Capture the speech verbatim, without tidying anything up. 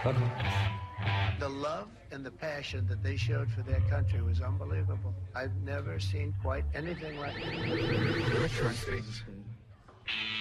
The love and the passion that they showed for their country was unbelievable. I've never seen quite anything like it. Interesting.